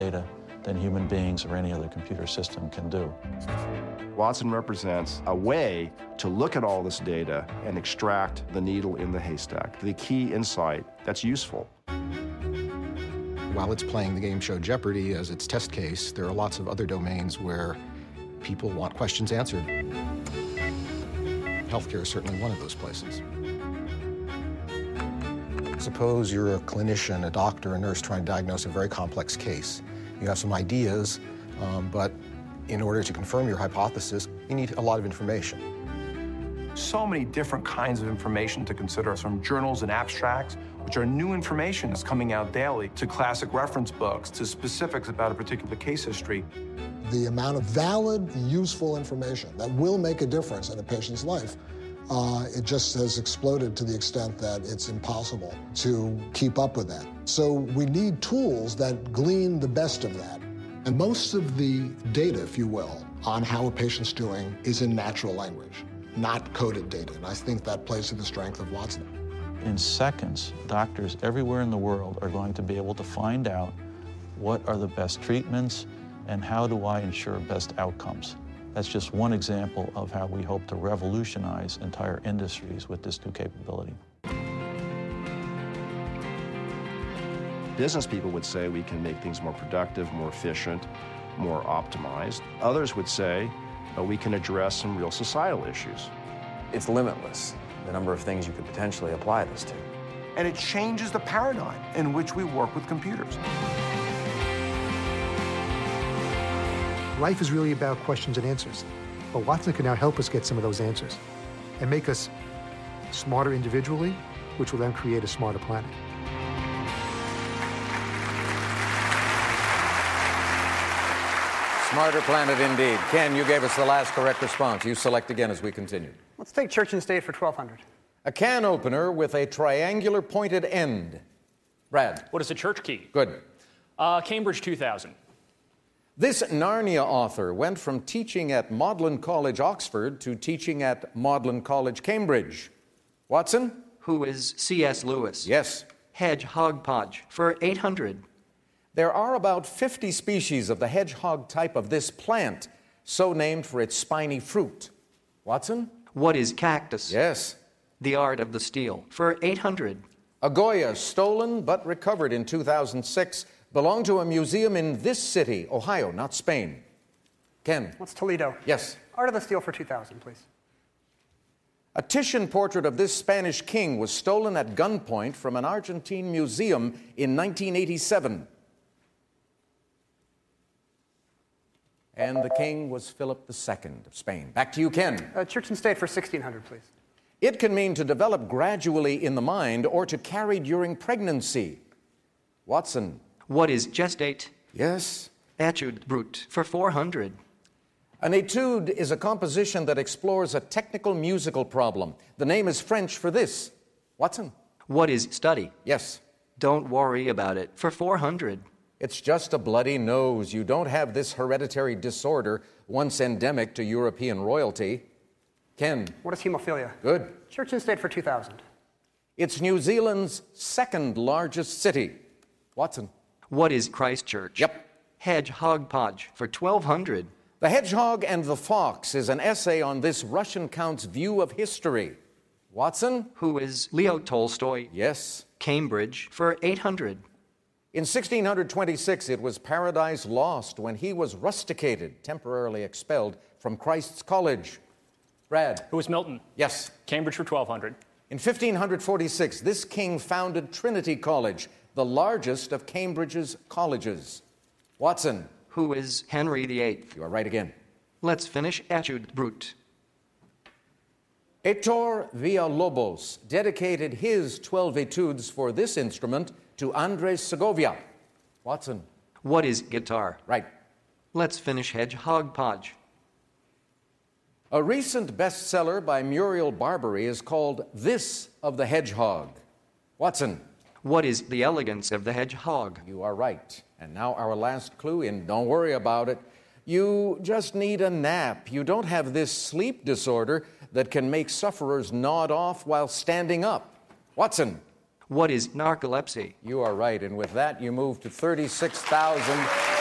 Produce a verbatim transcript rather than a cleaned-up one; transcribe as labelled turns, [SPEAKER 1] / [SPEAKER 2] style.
[SPEAKER 1] data than human beings or any other computer system can do.
[SPEAKER 2] Watson represents a way to look at all this data and extract the needle in the haystack, the key insight that's useful.
[SPEAKER 3] While it's playing the game show Jeopardy as its test case, there are lots of other domains where people want questions answered. Healthcare is certainly one of those places. Suppose you're a clinician, a doctor, a nurse trying to diagnose a very complex case. You have some ideas, um, but in order to confirm your hypothesis, you need a lot of information.
[SPEAKER 4] So many different kinds of information to consider, from journals and abstracts, which are new information that's coming out daily, to classic reference books, to specifics about a particular case history.
[SPEAKER 5] The amount of valid, useful information that will make a difference in a patient's life, uh, it just has exploded to the extent that it's impossible to keep up with that. So we need tools that glean the best of that. And most of the data, if you will, on how a patient's doing is in natural language, not coded data. And I think that plays to the strength of Watson.
[SPEAKER 1] In seconds, doctors everywhere in the world are going to be able to find out what are the best treatments and how do I ensure best outcomes. That's just one example of how we hope to revolutionize entire industries with this new capability.
[SPEAKER 2] Business people would say we can make things more productive, more efficient, more optimized. Others would say uh, we can address some real societal issues.
[SPEAKER 6] It's limitless, the number of things you could potentially apply this to.
[SPEAKER 4] And it changes the paradigm in which we work with computers.
[SPEAKER 7] Life is really about questions and answers, but Watson can now help us get some of those answers and make us smarter individually, which will then create a smarter planet.
[SPEAKER 8] Smarter planet indeed. Ken, you gave us the last correct response. You select again as we continue.
[SPEAKER 9] Let's take church and state for twelve hundred.
[SPEAKER 8] A can opener with a triangular pointed end. Brad.
[SPEAKER 10] What is a church key?
[SPEAKER 8] Good.
[SPEAKER 10] Uh, Cambridge two thousand.
[SPEAKER 8] This Narnia author went from teaching at Magdalen College, Oxford, to teaching at Magdalen College, Cambridge. Watson?
[SPEAKER 11] Who is C S Lewis?
[SPEAKER 8] Yes.
[SPEAKER 11] Hedgehog Podge for eight hundred.
[SPEAKER 8] There are about fifty species of the hedgehog type of this plant, so named for its spiny fruit. Watson?
[SPEAKER 11] What is cactus?
[SPEAKER 8] Yes.
[SPEAKER 11] The Art of the Steal for eight hundred.
[SPEAKER 8] A Goya, stolen but recovered in two thousand six, belonged to a museum in this city, Ohio, not Spain. Ken?
[SPEAKER 9] What's Toledo?
[SPEAKER 8] Yes.
[SPEAKER 9] Art of the Steal for two thousand, please.
[SPEAKER 8] A Titian portrait of this Spanish king was stolen at gunpoint from an Argentine museum in nineteen eighty-seven. And the king was Philip the Second of Spain. Back to you, Ken.
[SPEAKER 9] Uh, church and state for sixteen hundred, please.
[SPEAKER 8] It can mean to develop gradually in the mind or to carry during pregnancy. Watson.
[SPEAKER 11] What is gestate?
[SPEAKER 8] Yes.
[SPEAKER 11] Etude brute for four hundred.
[SPEAKER 8] An etude is a composition that explores a technical musical problem. The name is French for this. Watson.
[SPEAKER 11] What is study?
[SPEAKER 8] Yes.
[SPEAKER 11] Don't worry about it for four hundred.
[SPEAKER 8] It's just a bloody nose. You don't have this hereditary disorder, once endemic to European royalty. Ken.
[SPEAKER 9] What is hemophilia?
[SPEAKER 8] Good.
[SPEAKER 9] Church and state for two thousand.
[SPEAKER 8] It's New Zealand's second largest city. Watson.
[SPEAKER 11] What is Christchurch?
[SPEAKER 8] Yep.
[SPEAKER 11] Hedgehog Podge for twelve hundred.
[SPEAKER 8] The Hedgehog and the Fox is an essay on this Russian count's view of history. Watson?
[SPEAKER 11] Who is Leo Tolstoy?
[SPEAKER 8] Yes.
[SPEAKER 11] Cambridge for eight hundred.
[SPEAKER 8] In sixteen twenty-six, it was Paradise Lost when he was rusticated, temporarily expelled from Christ's College. Brad.
[SPEAKER 10] Who is Milton?
[SPEAKER 8] Yes.
[SPEAKER 10] Cambridge for twelve hundred.
[SPEAKER 8] In fifteen forty-six, this king founded Trinity College, the largest of Cambridge's colleges. Watson.
[SPEAKER 11] Who is Henry the Eighth?
[SPEAKER 8] You are right again.
[SPEAKER 11] Let's finish etude brute.
[SPEAKER 8] Heitor Villalobos dedicated his twelve etudes for this instrument to Andres Segovia. Watson.
[SPEAKER 11] What is guitar?
[SPEAKER 8] Right.
[SPEAKER 11] Let's finish Hedgehog Podge.
[SPEAKER 8] A recent bestseller by Muriel Barbary is called This of the Hedgehog. Watson.
[SPEAKER 11] What is The Elegance of the Hedgehog?
[SPEAKER 8] You are right. And now our last clue in Don't Worry About It. You just need a nap. You don't have this sleep disorder that can make sufferers nod off while standing up. Watson.
[SPEAKER 11] What is narcolepsy?
[SPEAKER 8] You are right, and with that, you move to thirty-six thousand